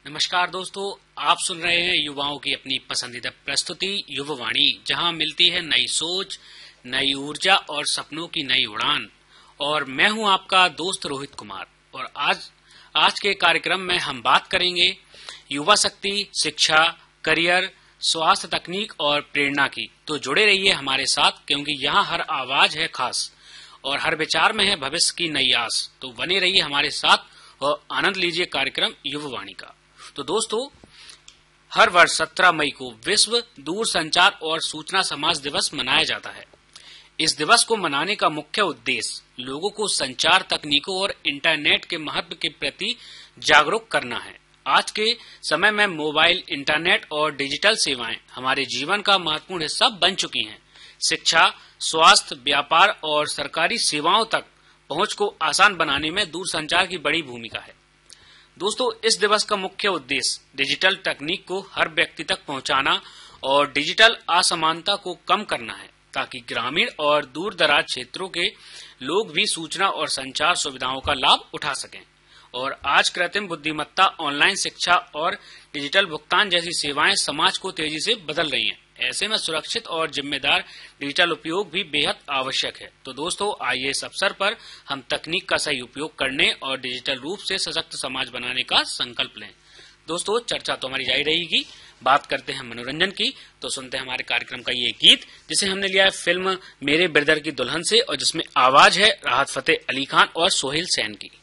नमस्कार दोस्तों, आप सुन रहे हैं युवाओं की अपनी पसंदीदा प्रस्तुति युववाणी, जहां मिलती है नई सोच, नई ऊर्जा और सपनों की नई उड़ान। और मैं हूं आपका दोस्त रोहित कुमार। और आज के कार्यक्रम में हम बात करेंगे युवा शक्ति, शिक्षा, करियर, स्वास्थ्य, तकनीक और प्रेरणा की। तो जुड़े रहिए हमारे साथ, क्योंकि यहाँ हर आवाज है खास और हर विचार में है भविष्य की नई आस। तो बने रहिए हमारे साथ और आनंद लीजिए कार्यक्रम युववाणी का। तो दोस्तों, हर वर्ष 17 मई को विश्व दूरसंचार और सूचना समाज दिवस मनाया जाता है। इस दिवस को मनाने का मुख्य उद्देश्य लोगों को संचार तकनीकों और इंटरनेट के महत्व के प्रति जागरूक करना है। आज के समय में मोबाइल, इंटरनेट और डिजिटल सेवाएं हमारे जीवन का महत्वपूर्ण हिस्सा बन चुकी हैं। शिक्षा, स्वास्थ्य, व्यापार और सरकारी सेवाओं तक पहुंच को आसान बनाने में दूरसंचार की बड़ी भूमिका है। दोस्तों, इस दिवस का मुख्य उद्देश्य डिजिटल तकनीक को हर व्यक्ति तक पहुंचाना और डिजिटल असमानता को कम करना है, ताकि ग्रामीण और दूर दराज क्षेत्रों के लोग भी सूचना और संचार सुविधाओं का लाभ उठा सकें। और आज कृत्रिम बुद्धिमत्ता, ऑनलाइन शिक्षा और डिजिटल भुगतान जैसी सेवाएं समाज को तेजी से बदल रही हैं। ऐसे में सुरक्षित और जिम्मेदार डिजिटल उपयोग भी बेहद आवश्यक है। तो दोस्तों, आइए इस अवसर पर हम तकनीक का सही उपयोग करने और डिजिटल रूप से सशक्त समाज बनाने का संकल्प लें। दोस्तों, चर्चा तो हमारी जारी रहेगी। बात करते हैं मनोरंजन की, तो सुनते हैं हमारे कार्यक्रम का ये गीत, जिसे हमने लिया है फिल्म मेरे ब्रदर की दुल्हन से, और जिसमें आवाज है राहत फतेह अली खान और सोहेल सैन की।